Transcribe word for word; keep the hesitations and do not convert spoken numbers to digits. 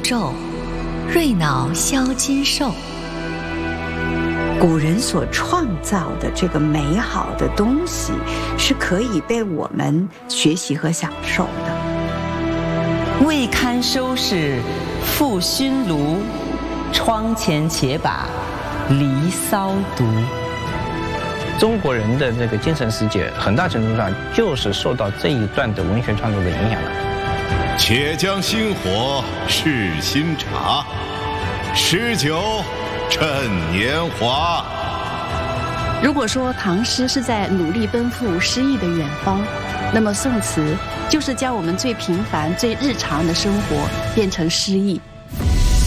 昼，瑞脑消金兽。 古人所创造的这个美好的东西，是可以被我们学习和享受的。 未堪收拾复熏炉，窗前且把离骚读。 中国人的这个精神世界，很大程度上就是受到这一段的文学创作的影响的。 且将新火试新茶，诗酒趁年华。 如果说唐诗是在努力奔赴诗意的远方，那么宋词就是将我们最平凡、最日常的生活变成诗意。